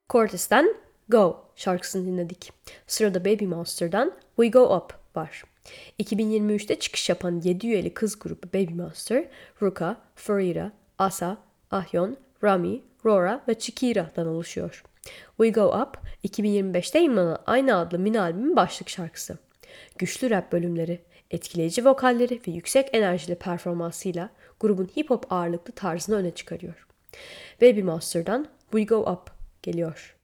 Cortez'ten Go şarkısını dinledik. Sırada Baby Monster'dan We Go Up var. 2023'te çıkış yapan 7 üyeli kız grubu Baby Monster, Ruka, Farida, Asa, Ahyon, Rami, Rora ve Chikira'dan oluşuyor. We Go Up, 2025'te yayınlanan aynı adlı mini albümün başlık şarkısı. Güçlü rap bölümleri, etkileyici vokalleri ve yüksek enerjili performansıyla grubun hip hop ağırlıklı tarzını öne çıkarıyor. Baby Monster'dan We Go Up geliyor.